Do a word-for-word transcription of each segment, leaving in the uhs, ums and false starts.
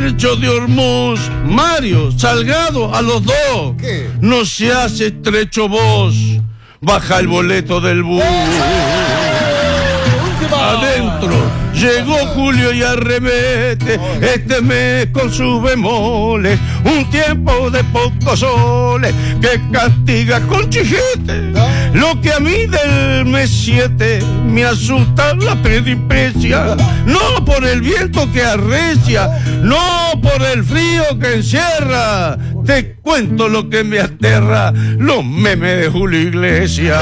Derecho de Hormuz, Mario, Salgado, a los dos. ¿Qué? No se hace estrecho vos. Baja el boleto del bus. Adentro llegó Julio y arremete este mes con sus bemoles, un tiempo de pocos soles que castiga con chijete. Lo que a mí del mes siete me asusta la peripecia, no por el viento que arrecia, no por el frío que encierra. Te cuento lo que me aterra, los memes de Julio Iglesias.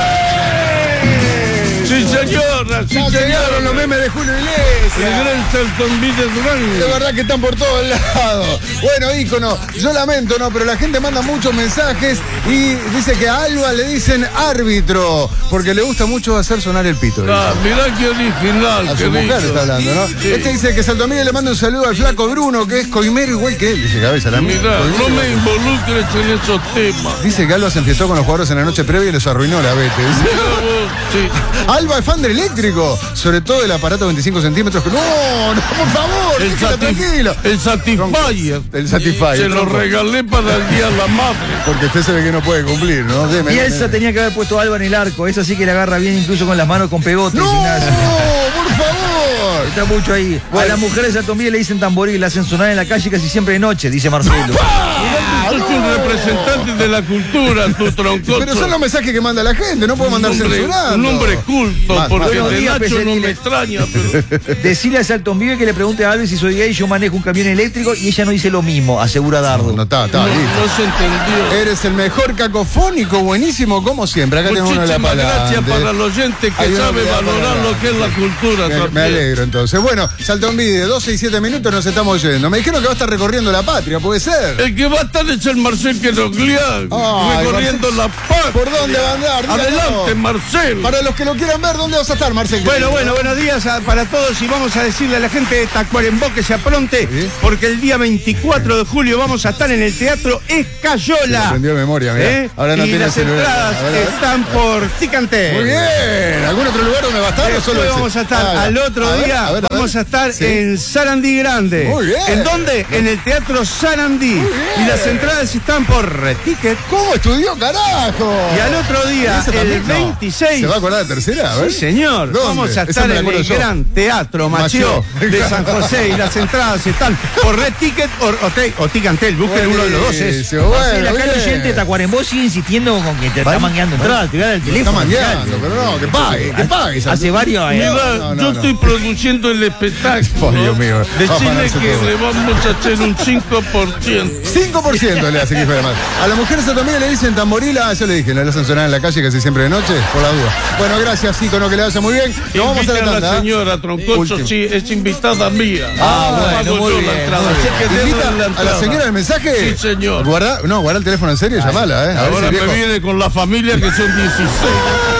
Sí, señora, sí, Ya señora. llegaron los memes de Julio El Iglesias. gran Salton de Durán. De verdad que están por todos lados. Bueno, ícono, yo lamento, ¿no? Pero la gente manda muchos mensajes y dice que a Alba le dicen árbitro, porque le gusta mucho hacer sonar el pito. Ah, mirá qué original, A qué su mujer dicho. está hablando, ¿no? Sí. Este dice que Santo Miguel le manda un saludo al flaco Bruno, que es coimero igual que él. Dice cabeza, la mía. Mirá, Coimero no igual. me involucres en esos temas. Dice que Alba se enfiestó con los jugadores en la noche previa y les arruinó la vete. Dice. Mirá vos, sí. Alba es fan del eléctrico, sobre todo del aparato veinticinco centímetros. Que... No, no, por favor, El, déjala satis- tranquilo. el Satisfyer. El Satisfyer. Se lo tronco. regalé para el Día de la Madre. Porque usted se ve que no puede cumplir, ¿no? Deme, Bielsa deme. tenía que haber puesto a Alba en el arco. Esa sí que le agarra bien, incluso con las manos con pegote. ¡No! dice Ignacio. ¡Por favor! Está mucho ahí. Bueno. A las mujeres de Santo Miguel le dicen tamboril, la hacen sonar en la calle casi siempre de noche, dice Marcelo. Mirá que sos un representante de la cultura, tu troncoso. Pero son los mensajes que manda la gente, no puedo mandar Un hombre- censurando. Un hombre culto, Más, porque más. de Buenos días, Nacho no Pesenile. me extraña, pero... Decirle a Salton Vive que le pregunte a Alves si soy gay, yo manejo un camión eléctrico y ella no dice lo mismo, asegura Dardo. No, está, está, No, listo. no se entendió. Eres el mejor cacofónico, buenísimo, como siempre. Acá tenemos uno de la Muchísimas gracias palante. para el oyente que Hay uno sabe que da valorar para- lo que es la cultura Me, me también. alegro entonces. Bueno, Saltón Video, doce y siete minutos nos estamos yendo. Me dijeron que va a estar recorriendo la patria, ¿puede ser? El que va a estar es el Marcel Queroglián, Ay, recorriendo Marcel. la patria. ¿Por dónde va a andar? Díganos. Adelante, Marcel. Para los que lo quieran ver, ¿dónde vas a estar, Marcel? Bueno, bueno, buenos días a- para todos y vamos a decirle a la gente de Tacuarembó que se apronte Sí. porque el día veinticuatro de julio vamos a estar en el Teatro Se lo Escayola. aprendió de memoria, mirá. ¿Eh? Ahora no y tiene las celular. entradas A ver, a ver. están por Ticantel. Muy bien. ¿Algún otro lugar donde va a estar o solo Después ese? vamos a estar Ah, al otro a ver, día, a ver, a ver. vamos a estar Sí. en Sarandí Grande. Muy bien. ¿En dónde? En el Teatro Sarandí. bien. Y las entradas están por Reticket. ¿Cómo estudió, carajo? Y al otro día, ¿Ese el también? No. veintiséis. ¿Se va a acordar de tercera? A ver. Sí, señor. ¿Dónde? Vamos a Eso estar me en acuerdo el yo. Gran Teatro Mació Mació. de San José y las entradas están por Red Ticket o, o, te- o Ticantel. Busquen uno de los dos. Es. Buenísimo, bueno, Sí, la cara bien. oyente de Tacuarembó sigue insistiendo con que te está Vale, mangueando vale. entrada, te da el Está teléfono. mangueando, pero no, que pague, que pague. Hace Santo. varios años. Mira, no, no, yo no. estoy produciendo el espectáculo. Oh, Dios mío. Vamos a Decirle ganarse que todo. le vamos a hacer un cinco por ciento. cinco por ciento le hace que hijo de madre. A las mujeres también le dicen tamborila, eso le dije, no le hacen sonar en la calle casi siempre de noche, por la duda. Bueno, gracias, ícono, que le vaya muy bien. Nos vamos a Invita la a la tanda. señora Troncoso, Último. sí, es invitada mía. Ah, No bueno, pago muy yo bien, la entrada. muy Así bien. que denle ¿Invita la a la entrada. señora el mensaje? Sí, señor. Guarda, no, guarda el teléfono en serio, llamala, ¿eh? A ver Ahora si me viejo viene con la familia que son dieciséis.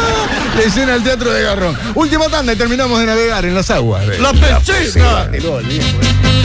le llena el teatro de Garrón. Última tanda y terminamos de navegar en las aguas. de- La peseta.